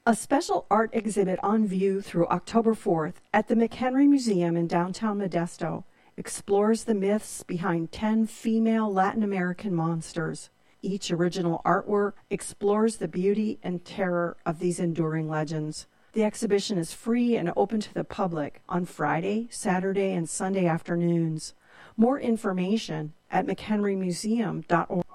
A special art exhibit on view through October 4th at the McHenry Museum in downtown Modesto explores the myths behind 10 female Latin American monsters. Each original artwork explores the beauty and terror of these enduring legends. The exhibition is free and open to the public on Friday, Saturday, and Sunday afternoons. More information at mchenrymuseum.org.